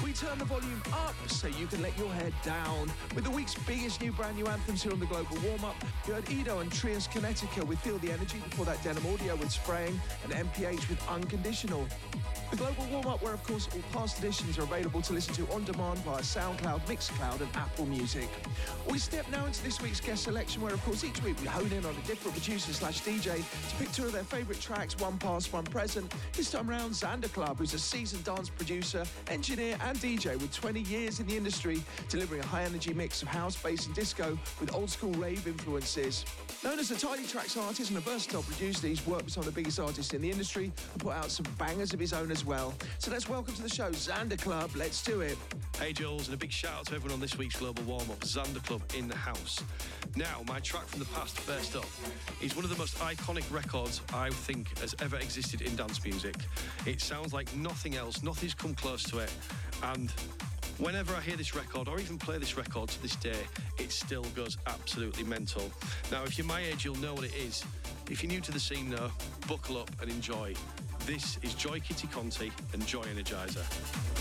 we turn the volume up so you can let your hair down. With the week's biggest brand new anthems here on the Global Warm-Up, you heard Edo and Trias Connecticut with Feel the Energy, before that Denim Audio with Spraying, and MPH with Unconditional. The Global Warm-Up, where of course all past editions are available to listen to on demand via SoundCloud, Mixcloud and Apple Music. We step now into this week's guest selection, where of course each week we hone in on a different producer/DJ to pick two of their favourite tracks, one past, one present. This time around, Xander Club, who's a seasoned dance producer, engineer and DJ with 20 years in the industry, delivering a high-energy mix of house, bass and disco with old-school rave influences. Known as a Tidy Tracks artist and a versatile producer, he's worked with some of the biggest artists in the industry and put out some bangers of his own as well. So let's welcome to the show Xander Club. Let's do it. Hey Jules, and a big shout out to everyone on this week's Global Warm-Up, Xander Club in the house. Now, my track from the past, first up, is one of the most iconic records I think has ever existed in dance music. It sounds like nothing else, nothing's come close to it, and whenever I hear this record, or even play this record to this day, it still goes absolutely mental. Now, if you're my age, you'll know what it is. If you're new to the scene, though, buckle up and enjoy. This is Joy Kitty Conti and Joy Energizer.